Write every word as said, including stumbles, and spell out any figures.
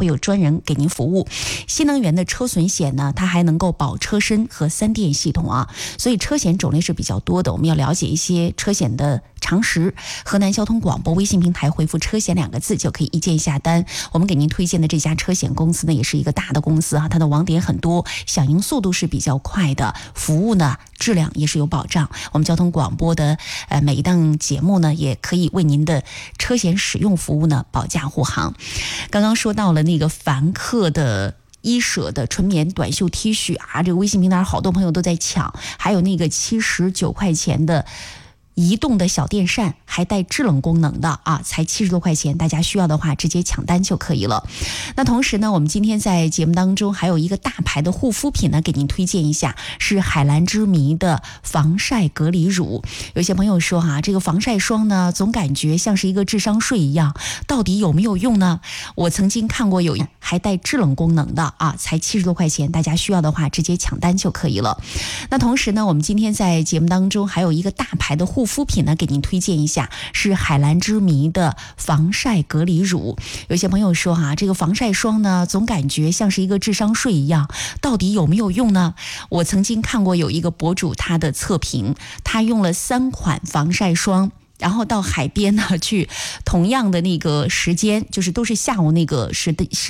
会有专人给您服务。新能源的车损险呢，它还能够保车身和三电系统啊，所以车险种类是比较多的。我们要了解一些车险的常识。河南交通广播微信平台回复车险两个字就可以一键下单。我们给您推荐的这家车险公司呢，也是一个大的公司啊，它的网点很多，响应速度是比较快的，服务呢质量也是有保障。我们交通广播的呃每一档节目呢，也可以为您的车险使用服务呢保驾护航。刚刚说到了那个凡客的伊舍的纯棉短袖 T 恤啊，这个微信平台好多朋友都在抢，还有那个七十九块钱的移动的小电扇，还带制冷功能的啊，才七十多块钱，大家需要的话直接抢单就可以了。那同时呢，我们今天在节目当中还有一个大牌的护肤品呢，给您推荐一下，是海蓝之谜的防晒隔离乳。有些朋友说哈、啊，这个防晒霜呢，总感觉像是一个智商税一样，到底有没有用呢？我曾经看过有还带制冷功能的啊，才七十多块钱，大家需要的话直接抢单就可以了。那同时呢，我们今天在节目当中还有一个大牌的护肤品呢，给您推荐一下，是海蓝之谜的防晒隔离乳。有些朋友说哈、啊，这个防晒霜呢，总感觉像是一个智商税一样，到底有没有用呢？我曾经看过有一个博主他的测评，他用了三款防晒霜，然后到海边呢去，同样的那个时间，就是都是下午那个时的时